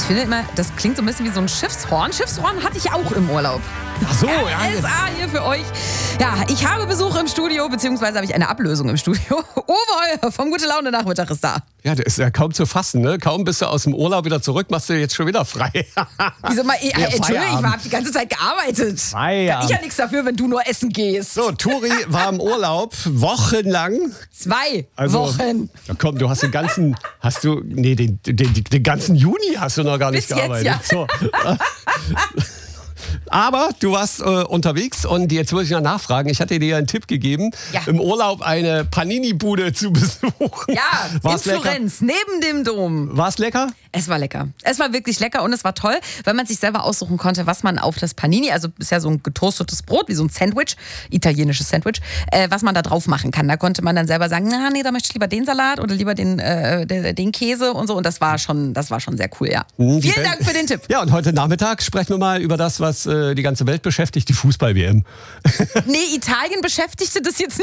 finde immer, das klingt so ein bisschen wie so ein Schiffshorn. Schiffshorn hatte ich auch im Urlaub. Ach so, ja. RSA hier für euch. Ja, ich habe Besuch im Studio, beziehungsweise habe ich eine Ablösung im Studio. Uwe Heuer vom Gute Laune Nachmittag ist da. Ja, der ist ja kaum zu fassen, ne? Kaum bist du aus dem Urlaub wieder zurück, machst du jetzt schon wieder frei. Wieso mal, Entschuldigung, ich Feierabend. habe die ganze Zeit gearbeitet. Feierabend. Kann ich ja nichts dafür, wenn du nur essen gehst. So, Turi war im Urlaub, wochenlang. 2 Also, Wochen. Ja, komm, du hast den ganzen, den ganzen Juni hast du noch gar nicht Bis jetzt, gearbeitet. ja. So. Aber du warst unterwegs und jetzt muss ich noch nachfragen. Ich hatte dir einen Tipp gegeben, Ja. im Urlaub eine Panini-Bude zu besuchen. Ja, War's in lecker? Florenz, neben dem Dom. War's lecker? Es war lecker. Es war wirklich lecker und es war toll, weil man sich selber aussuchen konnte, was man auf das Panini, also ist ja so ein getoastetes Brot, wie so ein Sandwich, italienisches Sandwich, was man da drauf machen kann. Da konnte man dann selber sagen, nee, da möchte ich lieber den Salat oder lieber den Käse und so. Und das war schon sehr cool, ja. Vielen Dank für den Tipp. Ja, und heute Nachmittag sprechen wir mal über das, was die ganze Welt beschäftigt, die Fußball-WM. Nee, Italien beschäftigte das jetzt nicht.